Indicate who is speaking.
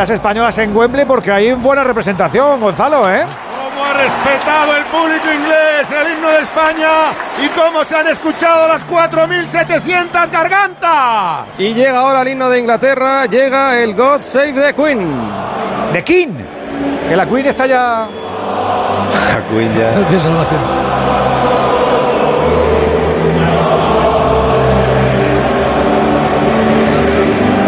Speaker 1: españolas en Wembley porque hay buena representación, Gonzalo, ¿eh?
Speaker 2: Cómo ha respetado el público inglés el himno de España y cómo se han escuchado las 4.700 gargantas.
Speaker 3: Y llega ahora el himno de Inglaterra, llega el God Save the Queen.
Speaker 1: The King, que la Queen está ya...
Speaker 3: La Queen ya...